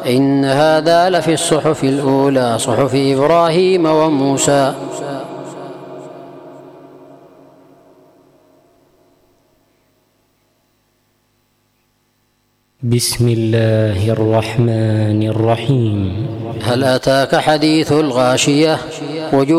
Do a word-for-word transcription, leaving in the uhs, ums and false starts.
إن هذا لفي الصحف الأولى صحف إبراهيم وموسى. بسم الله الرحمن الرحيم. هل أتاك حديث الغاشية؟ وجوه